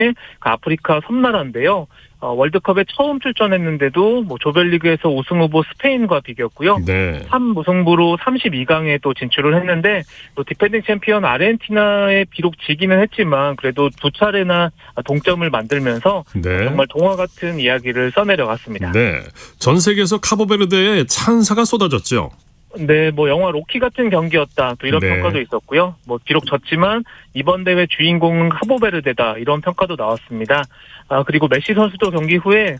그 아프리카 섬나라인데요. 월드컵에 처음 출전했는데도 조별리그에서 우승 후보 스페인과 비겼고요. 네. 3무승부로 32강에 또 진출을 했는데 또 디펜딩 챔피언 아르헨티나에 비록 지기는 했지만 그래도 두 차례나 동점을 만들면서 네. 정말 동화 같은 이야기를 써내려갔습니다. 네. 전 세계에서 카보베르데에 찬사가 쏟아졌죠. 네, 영화 로키 같은 경기였다. 또 이런 네. 평가도 있었고요. 비록 졌지만 이번 대회 주인공은 카보베르데다. 이런 평가도 나왔습니다. 그리고 메시 선수도 경기 후에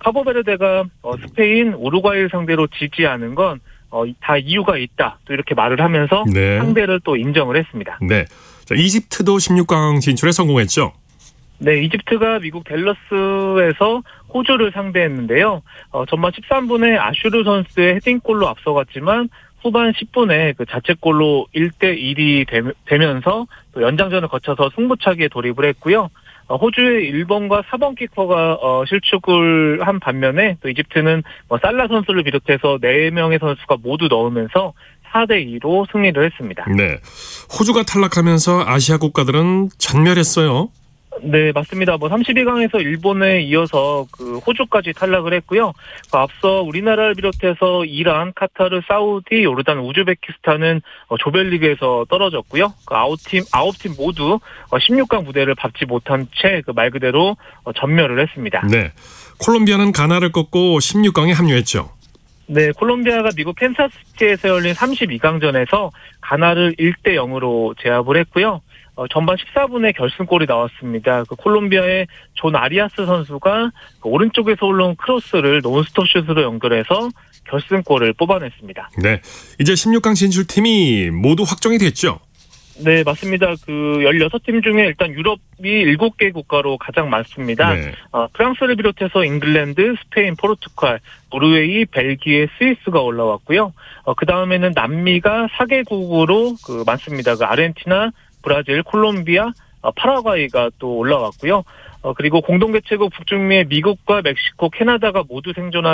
카보베르데가 스페인, 우루과이를 상대로 지지 않은 건 다 이유가 있다. 또 이렇게 말을 하면서 네. 상대를 또 인정을 했습니다. 네. 자, 이집트도 16강 진출에 성공했죠. 네, 이집트가 미국 댈러스에서 호주를 상대했는데요. 전반 13분에 아슈르 선수의 헤딩골로 앞서갔지만 후반 10분에 그 자책골로 1대1이 되면서 또 연장전을 거쳐서 승부차기에 돌입을 했고요. 호주의 1번과 4번 키퍼가 실축을 한 반면에 또 이집트는 살라 선수를 비롯해서 4명의 선수가 모두 넣으면서 4대2로 승리를 했습니다. 네. 호주가 탈락하면서 아시아 국가들은 전멸했어요. 네, 맞습니다. 32강에서 일본에 이어서 그 호주까지 탈락을 했고요. 앞서 우리나라를 비롯해서 이란, 카타르, 사우디, 요르단, 우즈베키스탄은 조별리그에서 떨어졌고요. 그 아홉 팀 모두 16강 무대를 밟지 못한 채 말 그대로 전멸을 했습니다. 네. 콜롬비아는 가나를 꺾고 16강에 합류했죠. 네, 콜롬비아가 미국 캔사스시티에서 열린 32강전에서 가나를 1대0으로 제압을 했고요. 전반 14분에 결승골이 나왔습니다. 그 콜롬비아의 존 아리아스 선수가 그 오른쪽에서 올라온 크로스를 논스톱 슛으로 연결해서 결승골을 뽑아냈습니다. 네, 이제 16강 진출팀이 모두 확정이 됐죠? 네, 맞습니다. 그 16팀 중에 일단 유럽이 7개 국가로 가장 많습니다. 네. 프랑스를 비롯해서 잉글랜드, 스페인, 포르투갈, 노르웨이, 벨기에, 스위스가 올라왔고요. 그 다음에는 남미가 4개국으로 많습니다. 그 아르헨티나, 브라질, 콜롬비아, 파라과이가 또 올라왔고요. 그리고 공동개최국 북중미의 미국과 멕시코, 캐나다가 모두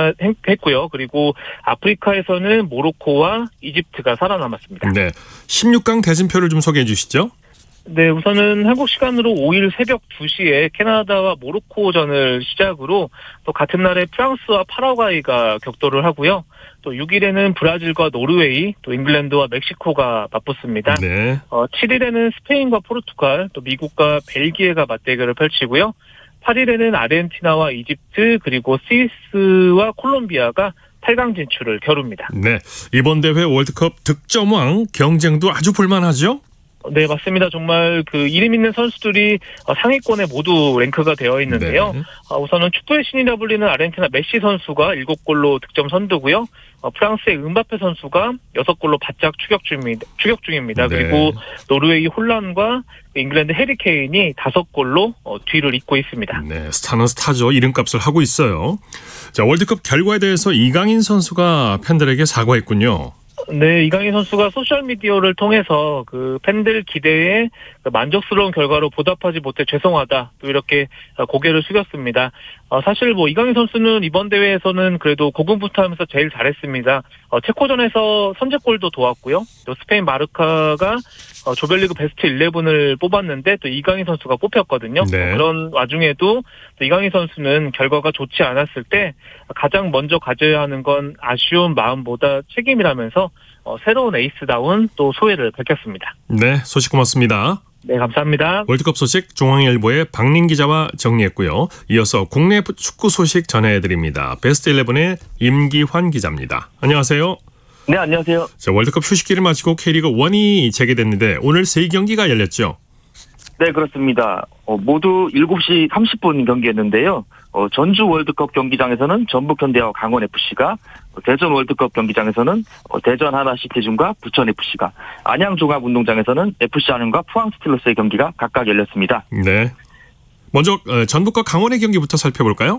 생존했고요. 그리고 아프리카에서는 모로코와 이집트가 살아남았습니다. 네, 16강 대진표를 좀 소개해 주시죠. 네, 우선은 한국 시간으로 5일 새벽 2시에 캐나다와 모로코전을 시작으로 또 같은 날에 프랑스와 파라과이가 격돌을 하고요. 또 6일에는 브라질과 노르웨이, 또 잉글랜드와 멕시코가 맞붙습니다. 네. 7일에는 스페인과 포르투갈, 또 미국과 벨기에가 맞대결을 펼치고요. 8일에는 아르헨티나와 이집트, 그리고 스위스와 콜롬비아가 8강 진출을 겨룹니다. 네, 이번 대회 월드컵 득점왕 경쟁도 아주 볼만하죠? 네, 맞습니다. 정말 그 이름 있는 선수들이 상위권에 모두 랭크가 되어 있는데요. 네. 우선은 축구의 신이라 불리는 아르헨티나 메시 선수가 7골로 득점 선두고요. 프랑스의 음바페 선수가 6골로 바짝 추격 중입니다. 네. 그리고 노르웨이 혼란과 잉글랜드 해리 케인이 5골로 뒤를 잇고 있습니다. 네, 스타는 스타죠. 이름값을 하고 있어요. 자, 월드컵 결과에 대해서 이강인 선수가 팬들에게 사과했군요. 네, 이강인 선수가 소셜미디어를 통해서 그 팬들 기대에 만족스러운 결과로 보답하지 못해 죄송하다. 또 이렇게 고개를 숙였습니다. 사실 이강인 선수는 이번 대회에서는 그래도 고군분투하면서 제일 잘했습니다. 체코전에서 선제골도 도왔고요. 또 스페인 마르카가 조별리그 베스트 11을 뽑았는데 또 이강인 선수가 뽑혔거든요. 네. 그런 와중에도 또 이강인 선수는 결과가 좋지 않았을 때 가장 먼저 가져야 하는 건 아쉬운 마음보다 책임이라면서 새로운 에이스다운 또 소회를 밝혔습니다. 네, 소식 고맙습니다. 네, 감사합니다. 월드컵 소식 중앙일보의 박린 기자와 정리했고요. 이어서 국내 축구 소식 전해드립니다. 베스트 11의 임기환 기자입니다. 안녕하세요. 네, 안녕하세요. 자, 월드컵 휴식기를 마치고 K리그 1이 재개됐는데 오늘 3경기가 열렸죠? 네, 그렇습니다. 모두 7시 30분 경기였는데요. 전주 월드컵 경기장에서는 전북현대와 강원FC가, 대전 월드컵 경기장에서는 대전 하나시티즌과 부천FC가, 안양종합운동장에서는 FC 안양과 포항스틸러스의 경기가 각각 열렸습니다. 네. 먼저 전북과 강원의 경기부터 살펴볼까요?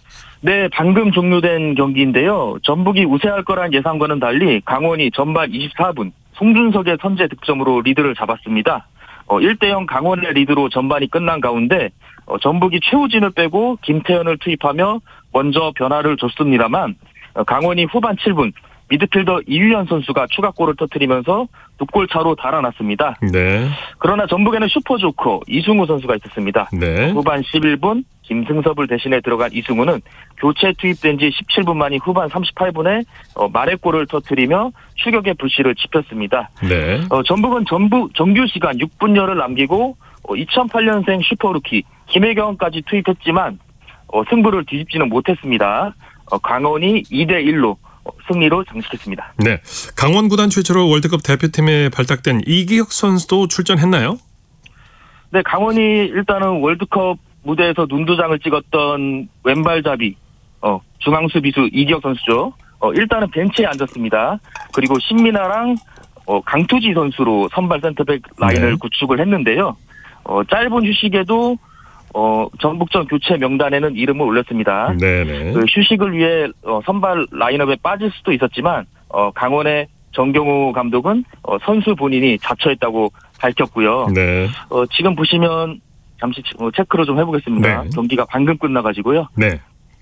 네, 방금 종료된 경기인데요. 전북이 우세할 거란 예상과는 달리 강원이 전반 24분 송준석의 선제 득점으로 리드를 잡았습니다. 1대0 강원의 리드로 전반이 끝난 가운데 전북이 최우진을 빼고 김태현을 투입하며 먼저 변화를 줬습니다만 강원이 후반 7분 미드필더 이유현 선수가 추가골을 터뜨리면서 2골 차로 달아났습니다. 네. 그러나 전북에는 슈퍼조커 이승우 선수가 있었습니다. 네. 후반 11분 김승섭을 대신해 들어간 이승우는 교체 투입된 지 17분 만인 후반 38분에 만회골을 터뜨리며 추격의 불씨를 지폈습니다. 네. 전북은 정규 시간 6분여를 남기고 2008년생 슈퍼루키 김혜경까지 투입했지만 승부를 뒤집지는 못했습니다. 강원이 2대1로 승리로 장식했습니다. 네. 강원 구단 최초로 월드컵 대표팀에 발탁된 이기혁 선수도 출전했나요? 네, 강원이 일단은 월드컵 무대에서 눈도장을 찍었던 왼발잡이 중앙 수비수 이기혁 선수죠. 일단은 벤치에 앉았습니다. 그리고 신민아랑 강투지 선수로 선발 센터백 라인을 네. 구축을 했는데요. 짧은 휴식에도 전북전 교체 명단에는 이름을 올렸습니다. 네네. 그 휴식을 위해 선발 라인업에 빠질 수도 있었지만 강원의 정경호 감독은 선수 본인이 자처했다고 밝혔고요. 네. 지금 보시면 잠시 체크를 좀 해보겠습니다. 네. 경기가 방금 끝나가지고요. 네.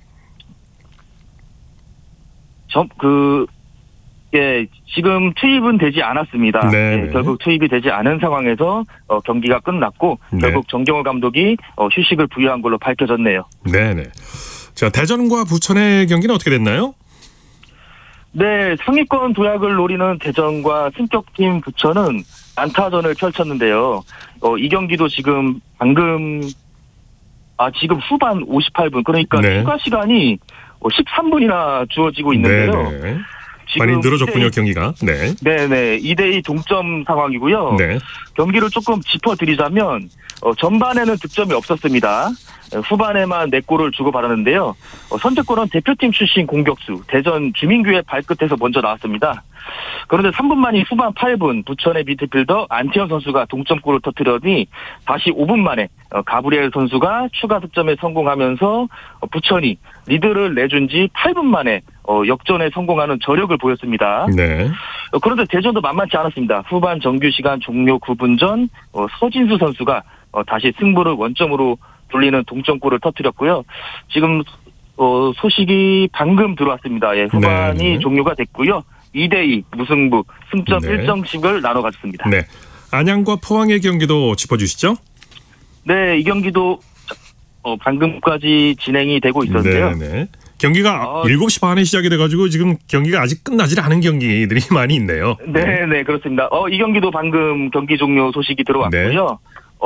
지금 투입은 되지 않았습니다. 네. 결국 투입이 되지 않은 상황에서 경기가 끝났고 네. 결국 정경호 감독이 휴식을 부여한 걸로 밝혀졌네요. 네네. 자, 대전과 부천의 경기는 어떻게 됐나요? 네, 상위권 도약을 노리는 대전과 승격팀 부천은 안타전을 펼쳤는데요. 이 경기도 지금 지금 후반 58분, 그러니까 네. 추가 시간이 13분이나 주어지고 있는데요. 네네. 지금 많이 늘어졌군요, 경기가. 네. 네네, 2대2 동점 상황이고요. 네. 경기를 조금 짚어드리자면 전반에는 득점이 없었습니다. 후반에만 4골을 주고받았는데요. 선제골은 대표팀 출신 공격수 대전 주민규의 발끝에서 먼저 나왔습니다. 그런데 3분 만인 후반 8분 부천의 미드필더 안태현 선수가 동점골을 터뜨리더니 다시 5분 만에 가브리엘 선수가 추가 득점에 성공하면서 부천이 리드를 내준 지 8분 만에 역전에 성공하는 저력을 보였습니다. 네. 그런데 대전도 만만치 않았습니다. 후반 정규시간 종료 9분 전 서진수 선수가 다시 승부를 원점으로 돌리는 동점골을 터뜨렸고요. 지금 소식이 방금 들어왔습니다. 예, 후반이 네. 종료가 됐고요. 2대2 무승부 승점 네. 1점씩을 나눠 가졌습니다. 네. 안양과 포항의 경기도 짚어주시죠. 네, 이 경기도 방금까지 진행이 되고 있었는데요. 네네. 경기가 7시 반에 시작이 돼가지고 지금 경기가 아직 끝나지 않은 경기들이 많이 있네요. 네, 그렇습니다. 이 경기도 방금 경기 종료 소식이 들어왔고요.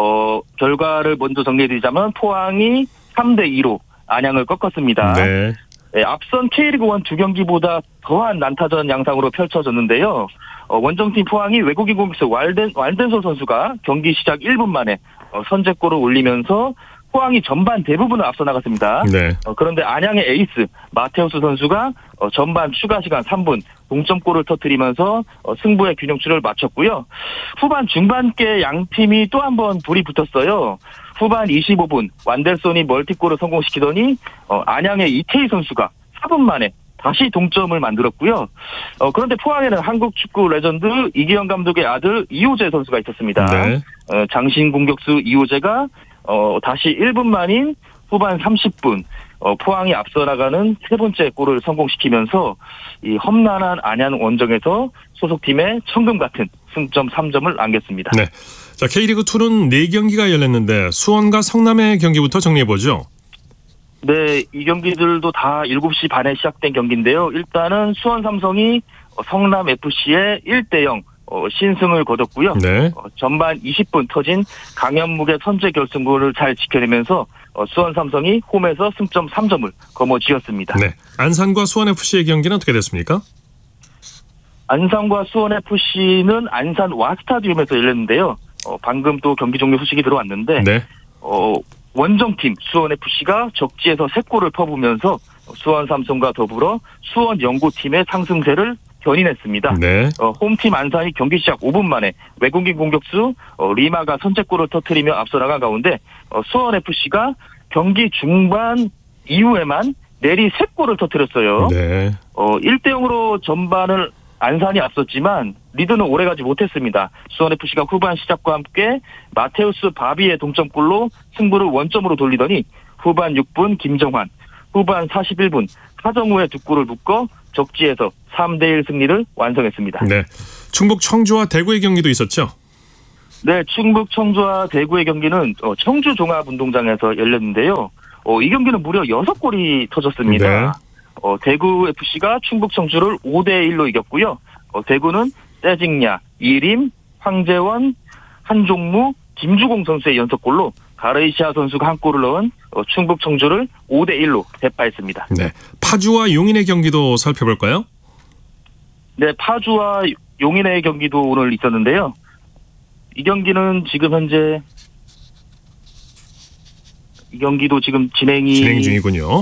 결과를 먼저 정리해드리자면 포항이 3대2로 안양을 꺾었습니다. 네. 네, 앞선 K리그1 두 경기보다 더한 난타전 양상으로 펼쳐졌는데요. 원정팀 포항이 외국인 공격수 왈덴솔 선수가 경기 시작 1분 만에 선제골을 올리면서 포항이 전반 대부분을 앞서 나갔습니다. 네. 그런데 안양의 에이스 마테우스 선수가 전반 추가 시간 3분 동점골을 터뜨리면서 승부의 균형추를 맞췄고요. 후반 중반께 양팀이 또 한 번 불이 붙었어요. 후반 25분 완델손이 멀티골을 성공시키더니 안양의 이태희 선수가 4분 만에 다시 동점을 만들었고요. 그런데 포항에는 한국 축구 레전드 이기영 감독의 아들 이호재 선수가 있었습니다. 네. 장신 공격수 이호재가 다시 1분 만인 후반 30분 포항이 앞서 나가는 세 번째 골을 성공시키면서 이 험난한 안양 원정에서 소속팀의 천금 같은 승점 3점을 안겼습니다. 네. 자, K리그2는 4경기가 열렸는데 수원과 성남의 경기부터 정리해보죠. 네, 이 경기들도 다 7시 반에 시작된 경기인데요. 일단은 수원 삼성이 성남 FC의 1대0 신승을 거뒀고요. 네. 전반 20분 터진 강현묵의 선제 결승골을 잘 지켜내면서 수원 삼성이 홈에서 승점 3점을 거머쥐었습니다. 네. 안산과 수원FC의 경기는 어떻게 됐습니까? 안산과 수원FC는 안산 와스타디움에서 열렸는데요. 방금 또 경기 종료 소식이 들어왔는데 네. 원정팀 수원FC가 적지에서 3골을 퍼부면서 수원 삼성과 더불어 수원 연고팀의 상승세를 견인했습니다. 네. 홈팀 안산이 경기 시작 5분 만에 외국인 공격수 리마가 선제골을 터뜨리며 앞서 나간 가운데 수원FC가 경기 중반 이후에만 내리 3골을 터뜨렸어요. 네. 1대0으로 전반을 안산이 앞섰지만 리드는 오래가지 못했습니다. 수원FC가 후반 시작과 함께 마테우스 바비의 동점골로 승부를 원점으로 돌리더니 후반 6분 김정환, 후반 41분 하정우의 2골을 묶어 적지에서 3대1 승리를 완성했습니다. 네. 충북 청주와 대구의 경기도 있었죠? 네, 충북 청주와 대구의 경기는 청주 종합운동장에서 열렸는데요. 이 경기는 무려 6골이 터졌습니다. 네. 대구 FC가 충북 청주를 5대1로 이겼고요. 대구는 떼직야, 이림, 황재원, 한종무, 김주공 선수의 연속골로 가르이시아 선수가 한 골을 넣은 충북 청주를 5대1로 대파했습니다. 네. 파주와 용인의 경기도 살펴볼까요? 네, 파주와 용인의 경기도 오늘 있었는데요. 이 경기는 지금 현재 이 경기도 지금 진행 중이군요.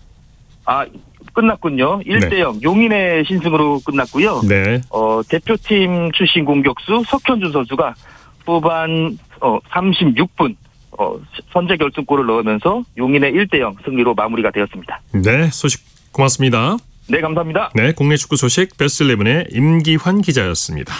끝났군요. 1대0 용인의 신승으로 끝났고요. 네. 대표팀 출신 공격수 석현준 선수가 후반 36분 선제 결승골을 넣으면서 용인의 1대0 승리로 마무리가 되었습니다. 네, 소식 고맙습니다. 네, 감사합니다. 네, 국내 축구 소식 베스트 11의 임기환 기자였습니다.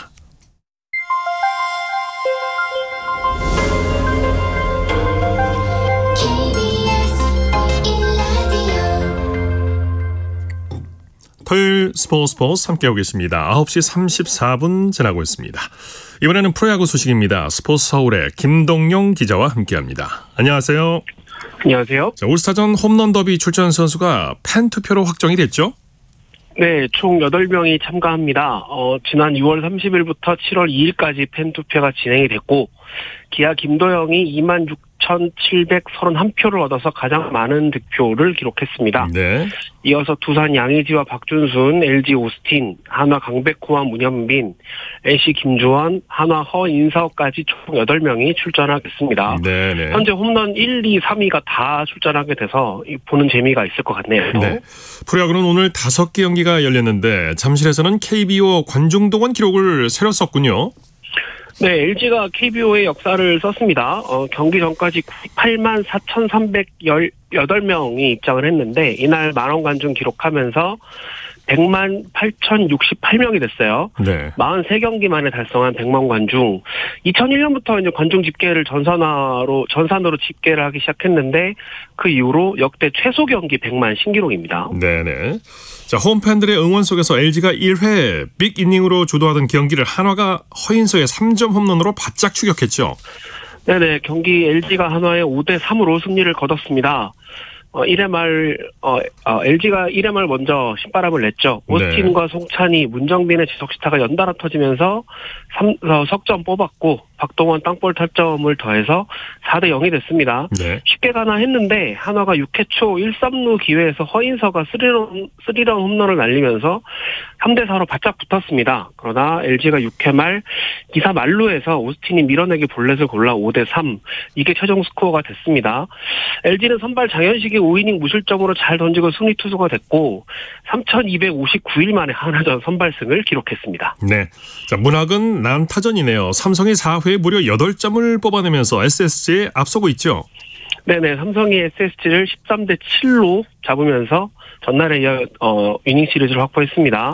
토요일 스포츠 함께하고 계십니다. 9시 34분 지나고 있습니다. 이번에는 프로야구 소식입니다. 스포츠 서울의 김동용 기자와 함께합니다. 안녕하세요. 안녕하세요. 자, 올스타전 홈런 더비 출전 선수가 팬 투표로 확정이 됐죠? 네, 총 8명이 참가합니다. 지난 6월 30일부터 7월 2일까지 팬 투표가 진행이 됐고, 기아 김도영이 26,731표를 얻어서 가장 많은 득표를 기록했습니다. 네. 이어서 두산 양의지와 박준순, LG 오스틴, 한화 강백호와 문현빈, NC 김주원, 한화 허인서까지 총 8명이 출전하겠습니다. 네. 현재 홈런 1, 2, 3위가 다 출전하게 돼서 보는 재미가 있을 것 같네요. 네. 프로야구는 오늘 5개 경기가 열렸는데 잠실에서는 KBO 관중동원 기록을 새로 썼군요. 네, LG가 KBO의 역사를 썼습니다. 경기 전까지 94,318명이 입장을 했는데 이날 만원 관중 기록하면서 1,008,068명이 됐어요. 네. 43경기 만에 달성한 100만 관중. 2001년부터 이제 관중 집계를 전산으로 집계를 하기 시작했는데 그 이후로 역대 최소 경기 100만 신기록입니다. 네네. 자, 홈팬들의 응원 속에서 LG가 1회 빅 이닝으로 주도하던 경기를 한화가 허인서의 3점 홈런으로 바짝 추격했죠. 네네, 경기 LG가 한화의 5대3으로 승리를 거뒀습니다. 1회 말, LG가 1회 말 먼저 신바람을 냈죠. 오스틴과 송찬이, 문정빈의 지속시타가 연달아 터지면서 석점 뽑았고, 박동원 땅볼 타점을 더해서 4대0이 됐습니다. 네. 쉽게 가나 했는데, 한화가 6회 초 1-3루 기회에서 허인서가 3런 홈런을 날리면서 3대4로 바짝 붙었습니다. 그러나 LG가 6회 말 2사 만루에서 오스틴이 밀어내기 볼넷을 골라 5대3. 이게 최종 스코어가 됐습니다. LG는 선발 장현식이 5이닝 무실점으로 잘 던지고 승리 투수가 됐고 3,259일 만에 한화전 선발승을 기록했습니다. 네. 자, 문학은 난타전이네요. 삼성이 4회에 무려 8점을 뽑아내면서 SSG에 앞서고 있죠. 네네, 삼성이 SSG를 13대7로 잡으면서 전날에 이어 위닝 시리즈를 확보했습니다.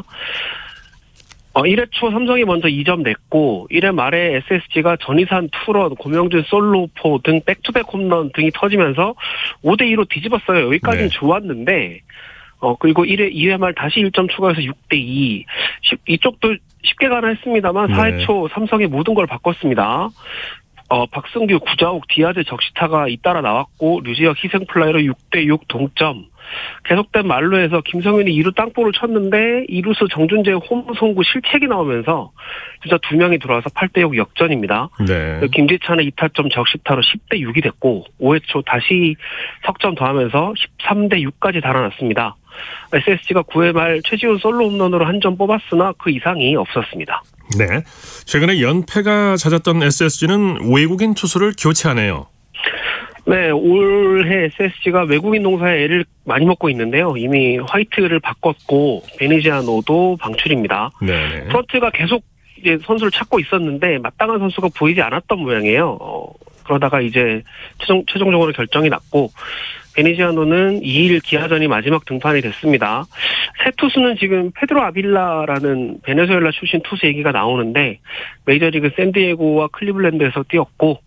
1회 초 삼성이 먼저 2점 냈고 1회 말에 SSG가 전희산 투런, 고명준 솔로포 등 백투백 홈런 등이 터지면서 5대2로 뒤집었어요. 여기까지는 좋았는데 그리고 2회 말 다시 1점 추가해서 6대2. 이쪽도 쉽게 가나 했습니다만 4회 초 삼성이 모든 걸 바꿨습니다. 박승규, 구자욱, 디아즈 적시타가 잇따라 나왔고 류지혁 희생플라이로 6대6 동점. 계속된 만루에서 김성윤이 2루 땅볼을 쳤는데 2루수 정준재의 홈송구 실책이 나오면서 주자 2명이 들어와서 8대6 역전입니다. 네. 김지찬의 2타점 적시타로 10대6이 됐고 5회 초 다시 석점 더하면서 13대6까지 달아났습니다. SSG가 9회 말 최지훈 솔로 홈런으로 한 점 뽑았으나 그 이상이 없었습니다. 네. 최근에 연패가 잦았던 SSG는 외국인 투수를 교체하네요. 네, 올해 SSG가 외국인 농사에 애를 많이 먹고 있는데요. 이미 화이트를 바꿨고 베니지아노도 방출입니다. 네. 프런트가 계속 이제 선수를 찾고 있었는데 마땅한 선수가 보이지 않았던 모양이에요. 그러다가 이제 최종적으로 결정이 났고 베니지아노는 2일 기아전이 마지막 등판이 됐습니다. 새 투수는 지금 페드로 아빌라라는 베네수엘라 출신 투수 얘기가 나오는데 메이저리그 샌디에고와 클리블랜드에서 뛰었고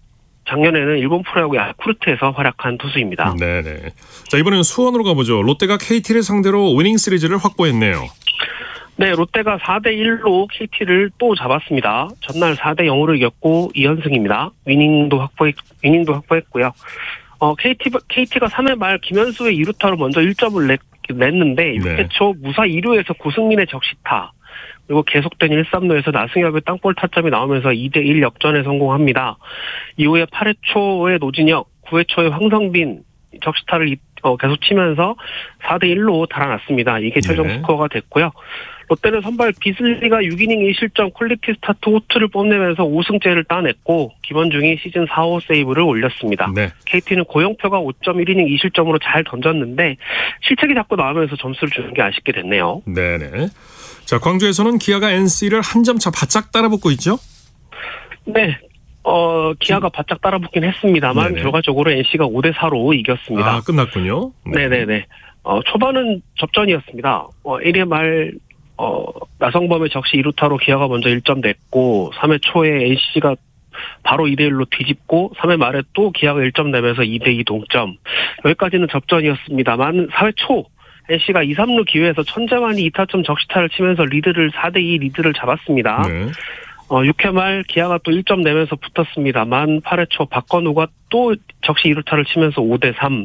작년에는 일본 프로야구 야쿠르트에서 활약한 투수입니다. 네네. 자, 이번에는 수원으로 가보죠. 롯데가 KT를 상대로 위닝 시리즈를 확보했네요. 네, 롯데가 4대1로 KT를 또 잡았습니다. 전날 4대0으로 이겼고 2연승입니다. 위닝도 확보했고요. KT가 3회 말 김현수의 2루타로 먼저 1점을 냈는데 6회 초 무사 2루에서 고승민의 적시타, 그리고 계속된 1-3루에서 나승엽의 땅볼 타점이 나오면서 2대1 역전에 성공합니다. 이후에 8회 초에 노진혁, 9회 초에 황성빈 적시타를 계속 치면서 4대1로 달아났습니다. 이게 최종 스코어가 됐고요. 롯데는 선발 비슬리가 6이닝 1실점 퀄리티 스타트 호투를 뽐내면서 5승째를 따냈고 김원중이 시즌 4호 세이브를 올렸습니다. 네. KT는 고영표가 5.1이닝 2실점으로 잘 던졌는데 실책이 자꾸 나오면서 점수를 주는 게 아쉽게 됐네요. 네네. 자, 광주에서는 기아가 NC를 한 점 차 바짝 따라붙고 있죠? 네. 기아가 바짝 따라붙긴 했습니다만 네네. 결과적으로 NC가 5대4로 이겼습니다. 아, 끝났군요. 네. 네네네. 초반은 접전이었습니다. 1회 말 나성범의 적시 2루타로 기아가 먼저 1점 냈고 3회 초에 NC가 바로 2대1로 뒤집고 3회 말에 또 기아가 1점 내면서 2대2 동점. 여기까지는 접전이었습니다만 4회 초 NC가 2, 3루 기회에서 천재만이 2타점 적시타를 치면서 4대2 리드를 잡았습니다. 네. 6회 말 기아가 또 1점 내면서 붙었습니다만 8회 초 박건우가 또 적시 2루타를 치면서 5대3.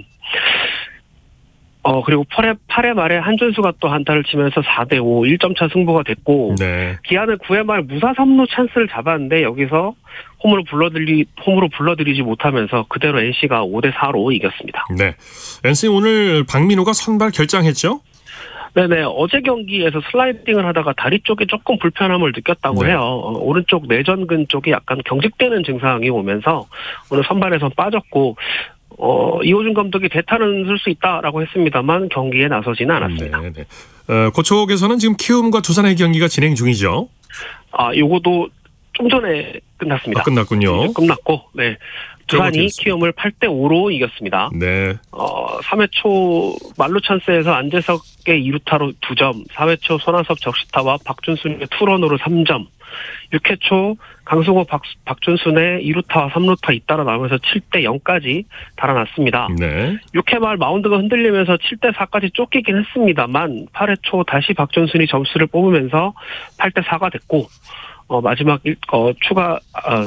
그리고 8회 말에 한준수가 또 한타를 치면서 4대5 1점차 승부가 됐고 네. 기아는 9회 말 무사 3루 찬스를 잡았는데 여기서 홈으로 불러들이지 못하면서 그대로 NC가 5대4로 이겼습니다. 네, NC 오늘 박민호가 선발 결장했죠? 네네. 어제 경기에서 슬라이딩을 하다가 다리 쪽에 조금 불편함을 느꼈다고 네. 해요. 오른쪽 내전근 쪽에 약간 경직되는 증상이 오면서 오늘 선발에서 빠졌고 이호준 감독이 대타는 쓸 수 있다라고 했습니다만 경기에 나서지는 않았습니다. 네네. 그쪽에서는 지금 키움과 두산의 경기가 진행 중이죠? 요거도 좀 전에 끝났습니다. 끝났군요. 끝났고, 네. 두산이 키움을 8대5로 이겼습니다. 네. 3회 초 만루 찬스에서 안재석의 2루타로 2점, 4회 초 손아섭 적시타와 박준순의 투런으로 3점, 6회 초 강승호 박준순의 2루타와 3루타 잇따라 나오면서 7대0까지 달아났습니다. 네. 6회 말 마운드가 흔들리면서 7대4까지 쫓기긴 했습니다만 8회 초 다시 박준순이 점수를 뽑으면서 8대4가 됐고 마지막 추가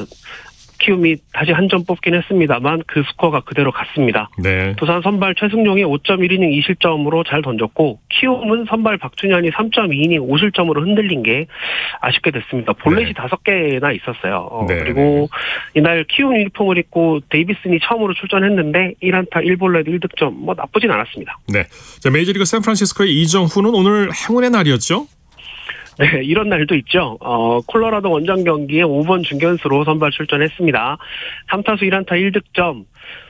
키움이 다시 한 점 뽑긴 했습니다만 그 스코어가 그대로 갔습니다. 네. 두산 선발 최승용이 5.1이닝 2실점으로 잘 던졌고 키움은 선발 박준현이 3.2이닝 5실점으로 흔들린 게 아쉽게 됐습니다. 볼넷이 5개나 있었어요. 네. 그리고 이날 키움 유니폼을 입고 데이비슨이 처음으로 출전했는데 1안타 1볼넷 1득점 나쁘진 않았습니다. 네. 자, 메이저리그 샌프란시스코의 이정후는 오늘 행운의 날이었죠? 네, 이런 날도 있죠. 콜로라도 원정 경기에 5번 중견수로 선발 출전했습니다. 3타수 1안타 1득점.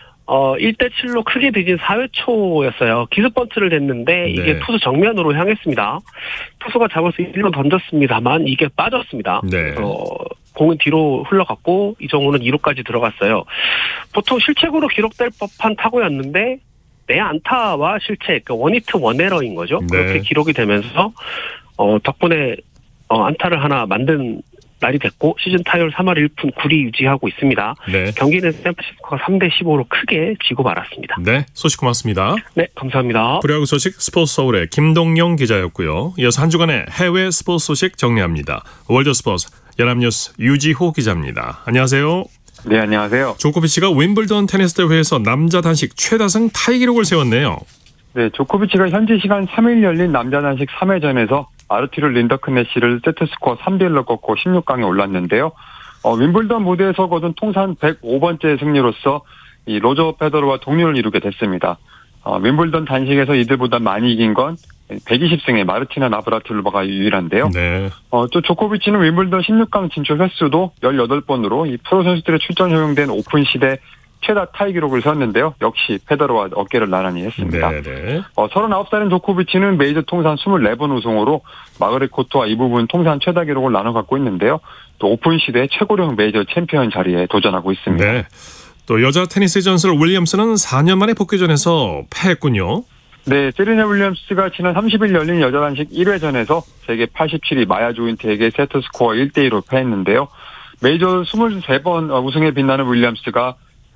1대7로 크게 뒤진 4회 초였어요. 기습 번트를 냈는데 이게 네. 투수 정면으로 향했습니다. 투수가 잡아서 1루 던졌습니다만 이게 빠졌습니다. 네. 공은 뒤로 흘러갔고 이정우는 2루까지 들어갔어요. 보통 실책으로 기록될 법한 타구였는데 내 안타와 실책, 원히트 원에러인 거죠. 네. 그렇게 기록이 되면서 덕분에 안타를 하나 만든 날이 됐고 시즌 타율 3할 1푼 9리 유지하고 있습니다. 네. 경기는 샌프란시스코가 3대15로 크게 지고 말았습니다. 네, 소식 고맙습니다. 네, 감사합니다. 프로야구 소식 스포츠 서울의 김동영 기자였고요. 이어서 한 주간의 해외 스포츠 소식 정리합니다. 월드스포츠 연합뉴스 유지호 기자입니다. 안녕하세요. 네, 안녕하세요. 조코비치가 윈블던 테니스 대회에서 남자 단식 최다승 타이 기록을 세웠네요. 네, 조코비치가 현지 시간 3일 열린 남자 단식 3회전에서 아르티르 린더크네시를 세트스코어 3대1로 꺾고 16강에 올랐는데요. 윈블던 무대에서 거둔 통산 105번째 승리로서 이 로저 페더러와 동률을 이루게 됐습니다. 윈블던 단식에서 이들보다 많이 이긴 건 120승의 마르티나 나브라틸로바가 유일한데요. 네. 또 조코비치는 윈블던 16강 진출 횟수도 18번으로 이 프로 선수들의 출전 허용된 오픈 시대 최다 타이 기록을 세웠는데요. 역시 페더러와 어깨를 나란히 했습니다. 39살인 조코비치는 메이저 통산 24번 우승으로 마그렛 코트와 이 부분 통산 최다 기록을 나눠 갖고 있는데요. 또 오픈 시대 최고령 메이저 챔피언 자리에 도전하고 있습니다. 네. 또 여자 테니스 전설 윌리엄스는 4년 만에 복귀전에서 패했군요. 네, 세리나 윌리엄스가 지난 30일 열린 여자 단식 1회전에서 세계 87위 마야 조인트에게 세트 스코어 1대2로 패했는데요. 메이저 23번 우승에 빛나는 윌리엄스가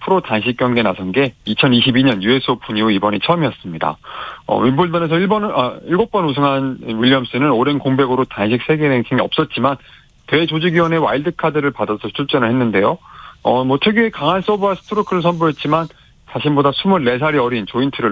프로 단식 경기에 나선 게 2022년 US 오픈 이후 이번이 처음이었습니다. 윈블던에서 7번 우승한 윌리엄스는 오랜 공백으로 단식 세계 랭킹이 없었지만 대회 조직위원회 와일드카드를 받아서 출전을 했는데요. 특유의 강한 서브와 스트로크를 선보였지만 자신보다 24살이 어린 조인트를